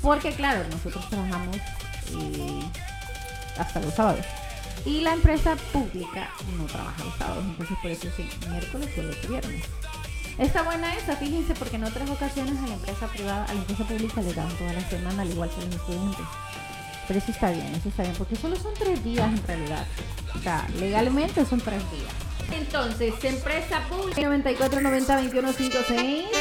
Porque claro, nosotros trabajamos hasta los sábados. Y la empresa pública no trabaja los sábados, entonces por eso sí, miércoles, jueves y viernes. Está buena esa, fíjense, porque en otras ocasiones a la empresa privada, a la empresa pública le dan toda la semana, al igual que a los estudiantes. Pero eso está bien, porque solo son 3 días en realidad. O sea, legalmente son 3 días. Entonces, empresa pública 94 90 21 56.